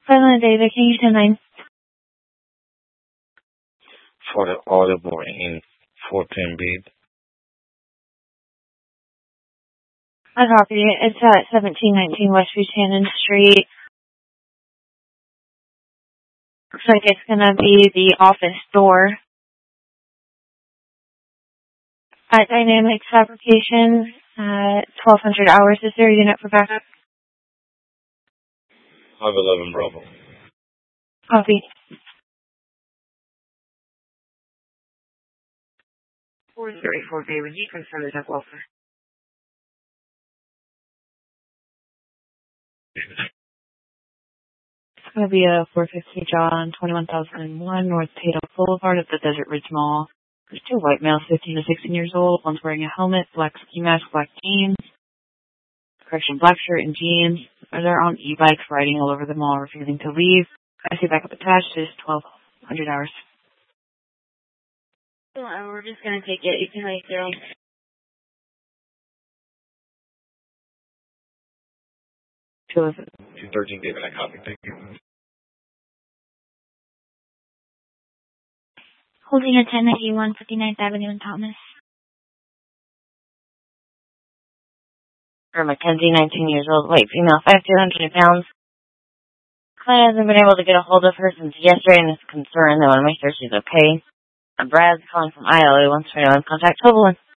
Finally, David, can you send 9? For the audible in 14B. I copy it. It's at 1719 West Buchanan Street. Looks like it's going to be the office door. At Dynamic Fabrication, 1,200 hours. Is there a unit for backup? 511 Bravo. Copy. 434 David, you confirm the duck welfare. It's going to be a 450 John, 21,001 North Tato Boulevard at the Desert Ridge Mall. There's 2 white males, 15 to 16 years old. One's wearing a helmet, black ski mask, black jeans. Correction, black shirt and jeans. They're on e-bikes riding all over the mall, refusing to leave. I see backup attached is 1,200 hours. We're just going to take it. You can wait there. 213 David, I copy. Thank you. Holding a 1091 59th Avenue in Thomas. For Mackenzie, 19 years old, white female, 5'2", 120 pounds. Client hasn't been able to get a hold of her since yesterday and is concerned. They want to make sure she's okay. Brad's calling from ILA, wants to know contact Tobalin.